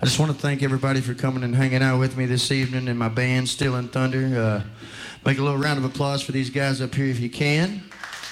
I just want to thank everybody for coming and hanging out with me this evening and my band, Stealing Thunder. Make a little round of applause for these guys up here if you can.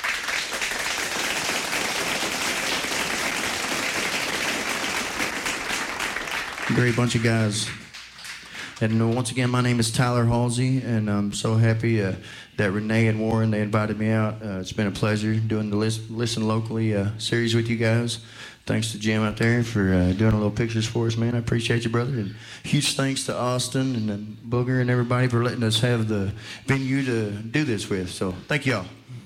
Great bunch of guys. And once again, my name is Tyler Halsey, and I'm so happy that Renee and Warren, they invited me out. It's been a pleasure doing the Listen Locally series with you guys. Thanks to Jim out there for doing a little pictures for us, man. I appreciate you, brother. And huge thanks to Austin and then Booger and everybody for letting us have the venue to do this with. So thank y'all.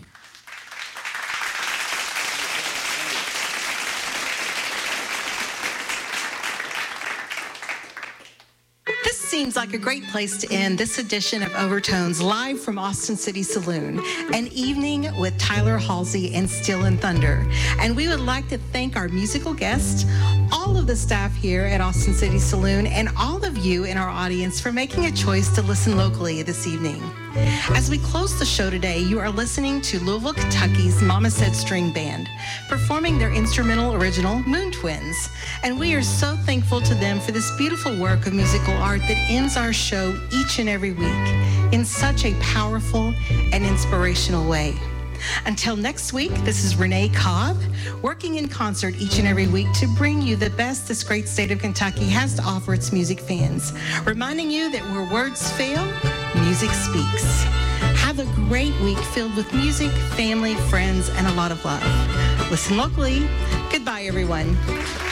Seems like a great place to end this edition of Overtones live from Austin City Saloon, an evening with Tyler Halsey and Stealing Thunder. And we would like to thank our musical guests, all of the staff here at Austin City Saloon, and all of you in our audience for making a choice to listen locally this evening. As we close the show today, you are listening to Louisville, Kentucky's Mama Said String Band, performing their instrumental original, Moon Twins. And we are so thankful to them for this beautiful work of musical art that ends our show each and every week in such a powerful and inspirational way. Until next week, this is Renee Cobb, working in concert each and every week to bring you the best this great state of Kentucky has to offer its music fans, reminding you that where words fail, music speaks. Have a great week filled with music, family, friends, and a lot of love. Listen locally. Goodbye, everyone.